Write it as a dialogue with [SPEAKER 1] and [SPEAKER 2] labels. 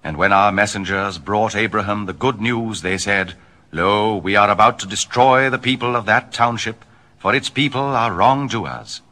[SPEAKER 1] And when our messengers brought Abraham the good news, they said, Lo, we are about to destroy the people of that township, for its people are wrongdoers.